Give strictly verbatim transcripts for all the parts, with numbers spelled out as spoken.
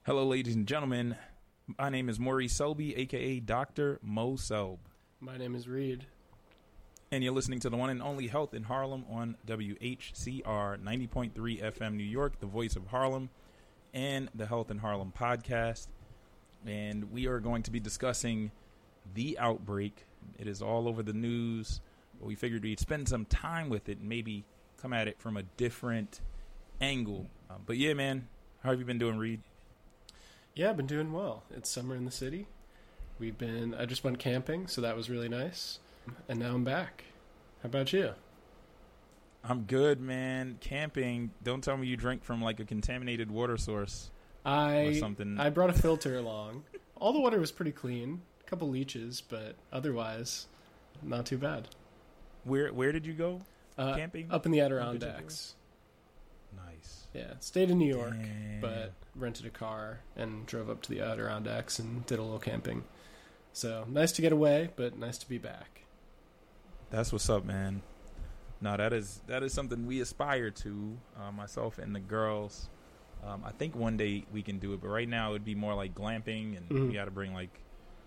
Hello, ladies and gentlemen. My name is Maurice Selby, a k a. Doctor Mo Selb. My name is Reed. And you're listening to the one and only Health in Harlem on W H C R ninety point three F M New York, the voice of Harlem, and the Health in Harlem podcast. And we are going to be discussing the outbreak. It is all over the news. But we figured we'd spend some time with it and maybe come at it from a different angle. Um, but yeah, man, how have you been doing, Reed? Yeah, I've been doing well. It's summer in the city. We've been, I just went camping, so that was really nice. And now I'm back. How about you? I'm good, man. Camping. Don't tell me you drink from like a contaminated water source I, or something. I brought a filter along. All the water was pretty clean. A couple leeches, but otherwise, not too bad. Where Where did you go Uh, camping? Up in the Adirondacks. Nice. Yeah, stayed in New York, Damn. but rented a car and drove up to the Adirondacks and did a little camping. So, nice to get away, but nice to be back. That's what's up, man. No, that is that is something we aspire to, uh, myself and the girls. Um, I think one day we can do it, but right now it would be more like glamping, and Mhm. we got to bring like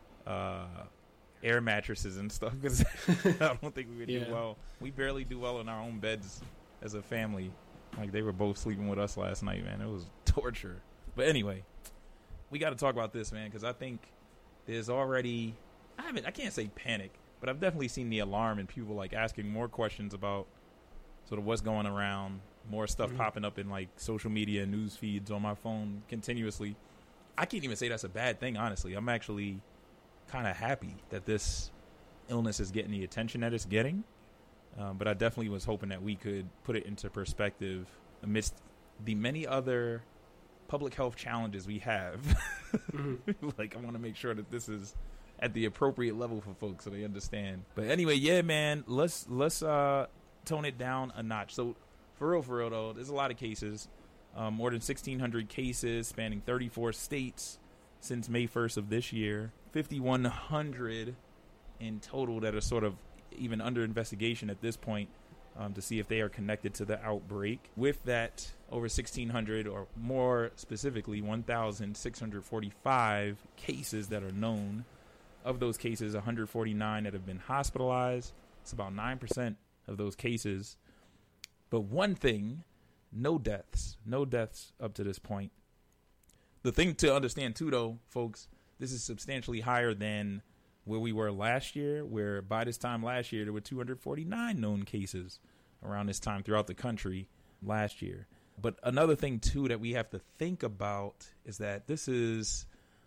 uh, air mattresses and stuff because I don't think we would Yeah. do well. We barely do well in our own beds as a family. Like they were both sleeping with us last night, man. It was torture. But anyway, we got to talk about this, man, because I think there's already I haven't I can't say panic, but I've definitely seen the alarm and people like asking more questions about sort of what's going around, more stuff Mhm. popping up in like social media news feeds on my phone continuously. I can't even say that's a bad thing, honestly. I'm actually kind of happy that this illness is getting the attention that it's getting. Um, but I definitely was hoping that we could put it into perspective amidst the many other public health challenges we have. Mm-hmm. Like, I want to make sure that this is at the appropriate level for folks so they understand. But anyway, yeah, man, let's let's uh, tone it down a notch. So for real, for real, though, there's a lot of cases. Um, more than sixteen hundred cases spanning thirty-four states since May first of this year. fifty-one hundred in total that are sort of even under investigation at this point um, to see if they are connected to the outbreak. With that, over sixteen hundred, or more specifically, one thousand six hundred forty-five cases that are known. Of those cases, one hundred forty-nine that have been hospitalized. It's about nine percent of those cases. But one thing, no deaths. No deaths up to this point. The thing to understand, too, though, folks, this is substantially higher than where we were last year, where by this time last year, there were two hundred forty-nine known cases around this time throughout the country last year. But another thing, too, that we have to think about is that this is,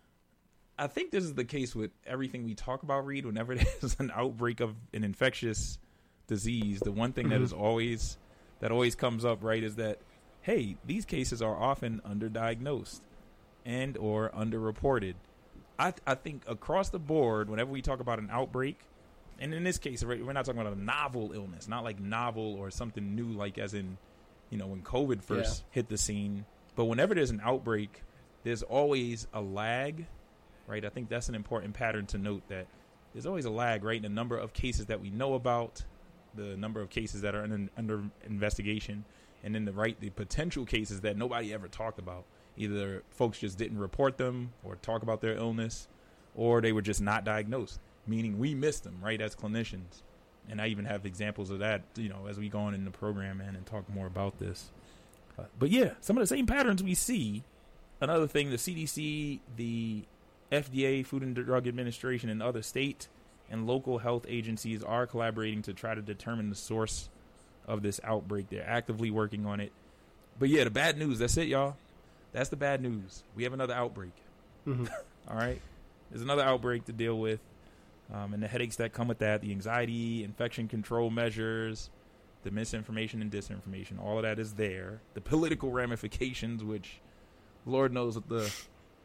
I think this is the case with everything we talk about, Reed. Whenever there's an outbreak of an infectious disease, the one thing mm-hmm. that is always, that always comes up, right, is that, hey, these cases are often underdiagnosed and or underreported. I, th- I think across the board, whenever we talk about an outbreak, and in this case, we're not talking about a novel illness, not like novel or something new, like as in, you know, when COVID first yeah. hit the scene. But whenever there's an outbreak, there's always a lag, right? I think that's an important pattern to note, that there's always a lag, right? In the number of cases that we know about, the number of cases that are in, under investigation, and then the right, the potential cases that nobody ever talked about. Either folks just didn't report them or talk about their illness, or they were just not diagnosed, meaning we missed them, right, as clinicians. And I even have examples of that, you know, as we go on in the program, man, and talk more about this. Uh, but yeah, some of the same patterns we see. Another thing, the C D C, the F D A, Food and Drug Administration, and other state and local health agencies are collaborating to try to determine the source of this outbreak. They're actively working on it. But yeah, the bad news, that's it, y'all. That's the bad news. We have another outbreak. Mm-hmm. All right. There's another outbreak to deal with. Um, and the headaches that come with that, the anxiety, infection control measures, the misinformation and disinformation, all of that is there. The political ramifications, which Lord knows what the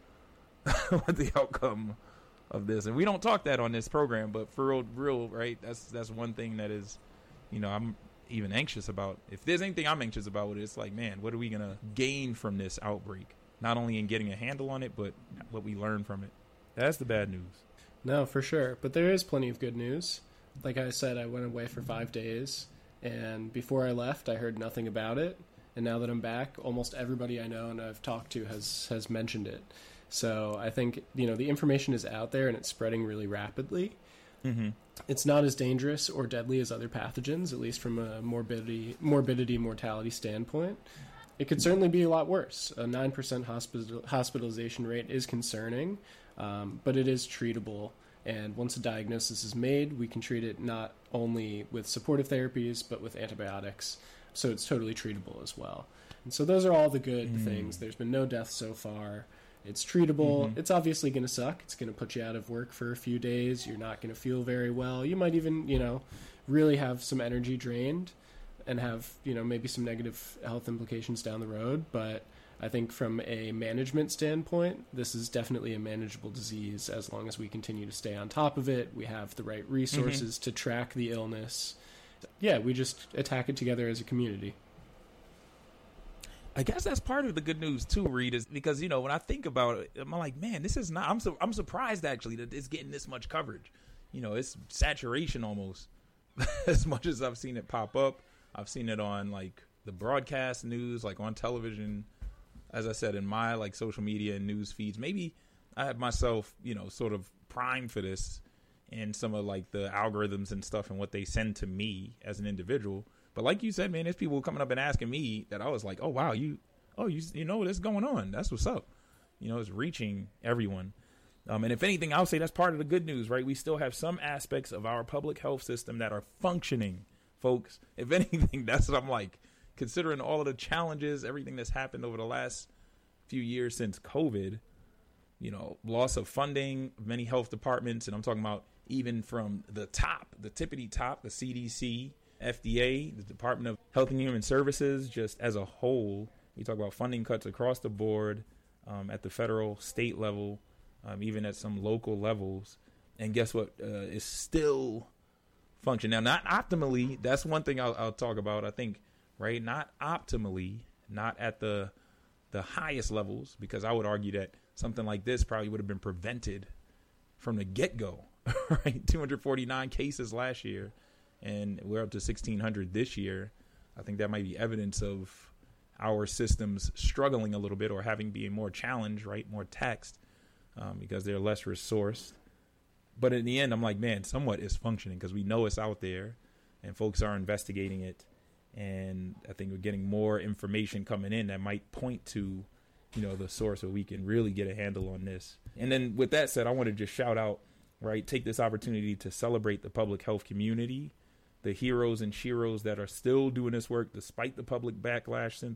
what the outcome of this. And we don't talk that on this program, but for real, real, right? That's that's one thing that is, you know, I'm even anxious about. If there's anything I'm anxious about, it's like, man, what are we going to gain from this outbreak? Not only in getting a handle on it, but what we learn from it. That's the bad news. No, for sure. But there is plenty of good news. Like I said, I went away for five days, and before I left, I heard nothing about it. And now that I'm back, almost everybody I know and I've talked to has, has mentioned it. So I think, you know, the information is out there and it's spreading really rapidly. Mm-hmm. It's not as dangerous or deadly as other pathogens, at least from a morbidity, morbidity, mortality standpoint. It could certainly be a lot worse. A nine percent hospital, hospitalization rate is concerning, um, but it is treatable. And once a diagnosis is made, we can treat it not only with supportive therapies, but with antibiotics. So it's totally treatable as well. And so those are all the good mm. things. There's been no deaths so far. It's treatable. Mm-hmm. It's obviously going to suck. It's going to put you out of work for a few days. You're not going to feel very well. You might even, you know, really have some energy drained and have, you know, maybe some negative health implications down the road. But I think from a management standpoint, this is definitely a manageable disease as long as we continue to stay on top of it. We have the right resources mm-hmm. to track the illness. Yeah, we just attack it together as a community. I guess that's part of the good news too, Reed, is because, you know, when I think about it, I'm like, man, this is not, I'm su- I'm surprised actually that it's getting this much coverage. You know, it's saturation almost. As much as I've seen it pop up, I've seen it on like the broadcast news, like on television, as I said, in my like social media and news feeds. Maybe I have myself, you know, sort of primed for this in some of like the algorithms and stuff and what they send to me as an individual. But like you said, man, there's people coming up and asking me that I was like, oh, wow, you, oh, you, you know what's going on. That's what's up. You know, it's reaching everyone. Um, and if anything, I'll say that's part of the good news, right? We still have some aspects of our public health system that are functioning, folks. If anything, that's what I'm like. Considering all of the challenges, everything that's happened over the last few years since COVID, you know, loss of funding, many health departments, and I'm talking about even from the top, the tippity top, the C D C, F D A, the Department of Health and Human Services, just as a whole. We talk about funding cuts across the board um, at the federal, state level, um, even at some local levels. And guess what? Uh, is still functioning. Now, not optimally. That's one thing I'll, I'll talk about. I think, right? Not optimally, not at the the highest levels, because I would argue that something like this probably would have been prevented from the get-go, right? two hundred forty-nine cases last year, and we're up to sixteen hundred this year. I think that might be evidence of our systems struggling a little bit or having being more challenged, right? More taxed um, because they're less resourced. But in the end, I'm like, man, somewhat is functioning because we know it's out there and folks are investigating it. And I think we're getting more information coming in that might point to, you know, the source where we can really get a handle on this. And then with that said, I want to just shout out, right, take this opportunity to celebrate the public health community, the heroes and sheroes that are still doing this work despite the public backlash since